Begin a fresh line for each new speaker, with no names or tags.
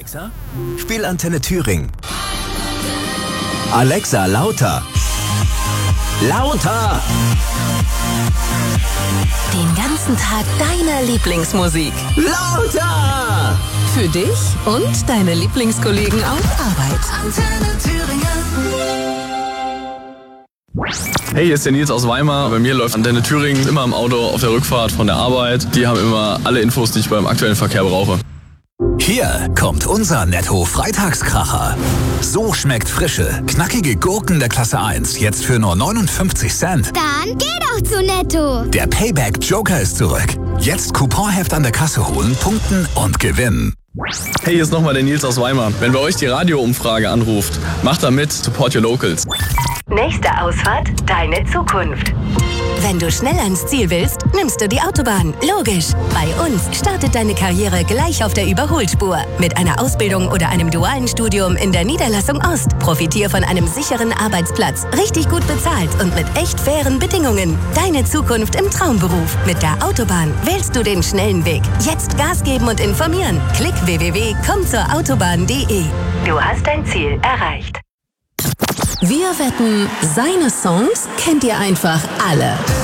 Alexa, spiel Antenne Thüringen. Alexa, lauter. Lauter!
Den ganzen Tag deine Lieblingsmusik.
Lauter!
Für dich und deine Lieblingskollegen auf Arbeit.
Antenne Thüringen.
Hey, hier ist der Nils aus Weimar. Bei mir läuft Antenne Thüringen immer im Auto auf der Rückfahrt von der Arbeit. Die haben immer alle Infos, die ich beim aktuellen Verkehr brauche.
Hier kommt unser Netto-Freitagskracher. So schmeckt frische, knackige Gurken der Klasse 1 jetzt für nur 59 Cent.
Dann geh doch zu Netto.
Der Payback-Joker ist zurück. Jetzt Couponheft an der Kasse holen, punkten und gewinnen.
Hey, hier ist nochmal der Nils aus Weimar. Wenn bei euch die Radioumfrage anruft, macht da mit, support your locals.
Nächste Ausfahrt, deine Zukunft. Wenn du schnell ans Ziel willst, nimmst du die Autobahn. Logisch. Bei uns startet deine Karriere gleich auf der Überholspur. Mit einer Ausbildung oder einem dualen Studium in der Niederlassung Ost. Profitier von einem sicheren Arbeitsplatz. Richtig gut bezahlt und mit echt fairen Bedingungen. Deine Zukunft im Traumberuf. Mit der Autobahn wählst du den schnellen Weg. Jetzt Gas geben und informieren. Klick www.kommzurautobahn.de. Du hast dein Ziel erreicht. Wir wetten, seine Songs kennt ihr einfach alle.